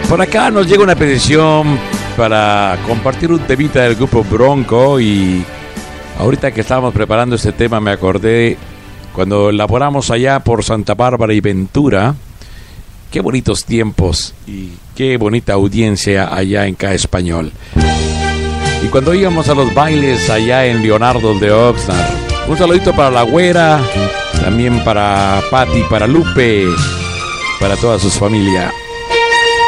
Por acá nos llega una petición para compartir un temita del grupo Bronco, y ahorita que estábamos preparando este tema me acordé cuando elaboramos allá por Santa Bárbara y Ventura. Qué bonitos tiempos y qué bonita audiencia allá en K Español. Y cuando íbamos a los bailes allá en Leonardo de Oxnard. Un saludito para la güera, también para Patti, para Lupe, para toda su familia.